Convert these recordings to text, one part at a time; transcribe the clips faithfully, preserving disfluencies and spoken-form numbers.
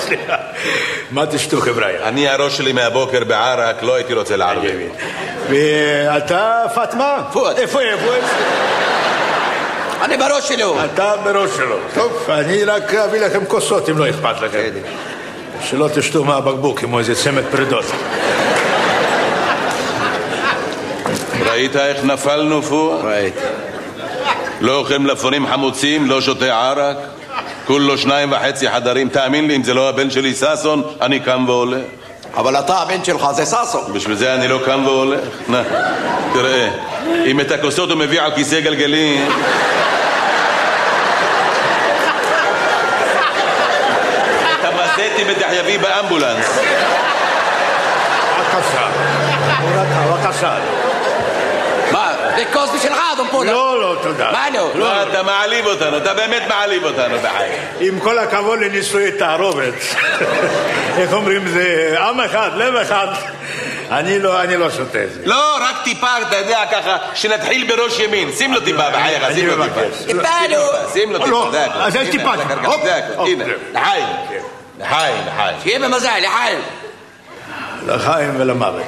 מה תשתו חבר'ה? אני הראש שלי מהבוקר בערק, לא הייתי רוצה לערב. ואתה פאטמה? פואד. איפה איפה? אני בראש שלו. אתה בראש שלו. טוב, אני רק אביא לכם כוסות אם לא אכפת לכם. שלא תשתו מהבקבוק כמו איזה צמד פרידות. ראית איך נפלנו פואד? ראיתי. לא אוכל מלפפונים חמוצים, לא שותה ערק, כולו שניים וחצי חדרים. תאמין לי, אם זה לא הבן שלי ססון, אני קם והולך. אבל אתה הבן שלך זה ססון. בשביל זה אני לא קם והולך. נה, תראה, אם את הכוסות הוא מביא על כיסא גלגלים, את המזטים בדחייבי באמבולנס. בבקשה. בבקשה. מה? זה כוס בשבילך, אדון פולה? לא, לא, תודה. מה לא? לא, אתה מעליב אותנו, אתה באמת מעליב אותנו בחיים. עם כל הכבוד לנישואי תערובת. איך אומרים, זה עם אחד, לב אחד. אני לא, אני לא שותה את זה. לא, רק טיפה, אתה יודע, ככה, שנתחיל בראש ימין. שים לו טיפה בחייך, שים לו טיפה. טיפה לו. שים לו טיפה, זה הכל. אז אין טיפה. הנה, לחיים, לחיים, לחיים. שיהיה במזל, לחיים. לחיים ולמוות.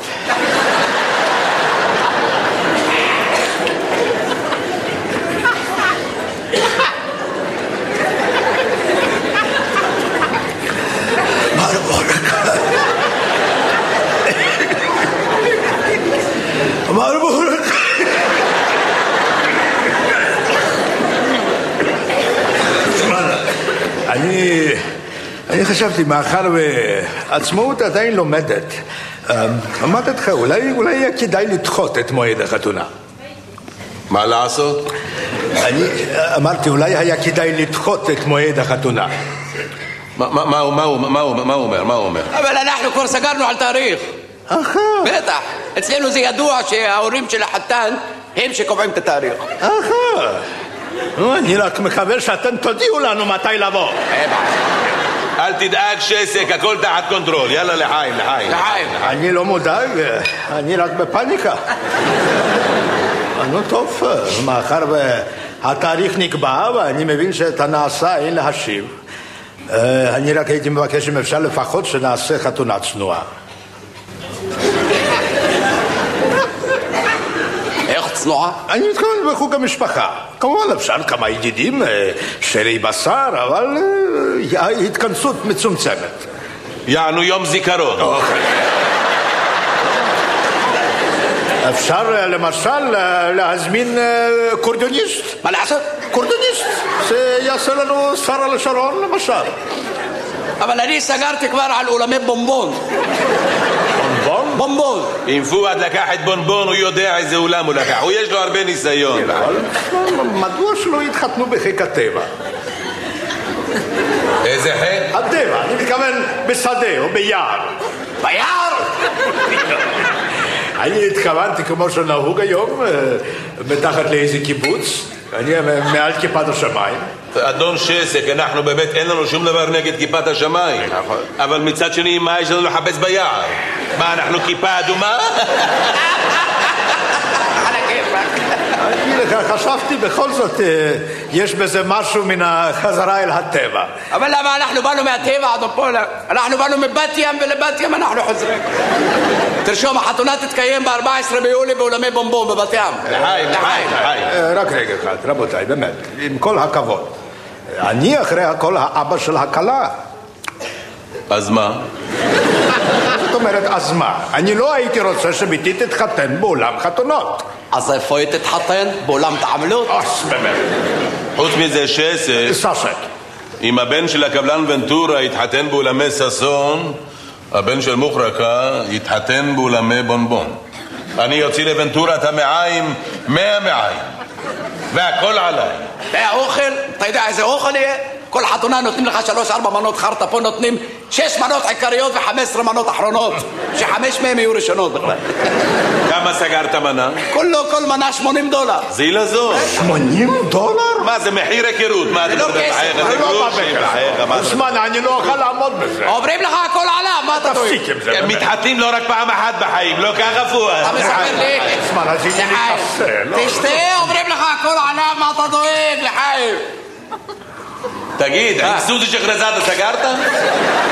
מרבורק. אני אני חשבתי, מאחר ועצמאות עדיין לומדת, אמרתי לך, אולי אולי יהיה כדאי לדחות את מועד החתונה. מה לעשות? אני אמרתי, אולי היה כדאי לדחות את מועד החתונה. מה הוא אומר? מה הוא אומר? אבל אנחנו כבר סגרנו על תאריך. אחר. בטח. אצלנו זה ידוע שההורים של החתן הם שקובעים את התאריך. אחר. אני רק מקווה שאתם תודיעו לנו מתי לבוא. אל תדאג שסק, הכל תחת קונטרול. יאללה לחיים, לחיים. לחיים. אני לא מודאג, אני רק בפניקה. נו טוב, מאחר והתאריך נקבע ואני מבין שאת הנעשה אין להשיב, אני רק הייתי מבקש אם אפשר לפחות שנעשה חתונה צנועה. איך צנועה? אני מתכוון בחוג המשפחה. כמובן אפשר כמה ידידים, שרי בשר, אבל התכנסות מצומצמת. יענו יום זיכרון. אפשר למשל להזמין קורדוניסט. מה לעשות? קורדוניסט. זה יעשה לנו שרה לשרון למשל. אבל אני סגרתי כבר על אולמי בומבון. בומבון? בומבון. אם פואד לקח את בונבון, הוא יודע איזה אולם הוא לקח. הוא יש לו הרבה ניסיון. מדוע שלא יתחתנו בחיק הטבע? איזה חיק? הטבע, אני מתכוון בשדה או ביער. ביער? אני התכוונתי כמו שנהוג היום, מתחת לאיזה קיבוץ. אני מעל כיפת השמיים. אדון שסק, אנחנו באמת אין לנו שום דבר נגד כיפת השמיים. אבל מצד שני, מה יש לנו לחפש ביער? מה, אנחנו כיפה אדומה? אני חשבתי בכל זאת יש בזה משהו מן החזרה אל הטבע. אבל למה אנחנו באנו מהטבע, אדון פולה? אנחנו באנו מבת ים ולבת ים אנחנו חוזרים. תרשום, החתונה תתקיים ב-ארבעה עשר ביולי באולמי בומבון בבת ים. לחיים, לחיים, לחיים. רק רגע אחד, רבותיי, באמת, עם כל הכבוד. אני אחרי הכל האבא של הכלה. אז מה? זאת אומרת, אז מה? אני לא הייתי רוצה שביתי תתחתן באולם חתונות. אז איפה היא תתחתן? באולם תעמלות? אז באמת. חוץ מזה שסק, ססק. אם הבן של הקבלן ונטורה יתחתן באולמי ססון, הבן של מוחרקה יתחתן באולמי בונבון. אני יוציא לוונטורה את המעיים, מאה מעיים. והכל עליי. והאוכל, אתה יודע איזה אוכל יהיה? כל חתונה נותנים לך שלוש ארבע מנות חרטה, פה נותנים שש מנות עיקריות וחמש עשרה מנות אחרונות, שחמש מהם יהיו ראשונות בכלל. כמה סגרת מנה? כולו, כל מנה שמונים דולר. זילה זו. שמונים דולר? מה זה מחיר היכרות? מה זה לא כסף. זה לא בבקשה. זמן, אני לא אוכל לעמוד בזה. אומרים לך הכל עליו, מה אתה דואג? תפסיק עם זה. הם מתחתנים לא רק פעם אחת בחיים, לא ככה פואד. אתה מספר לי? זמן, אז הנה לי קפה. תשתה, אומרים לך הכל עליו, מה אתה דואג, לחיים? תגיד, עם סוזי שחרזת סגרת?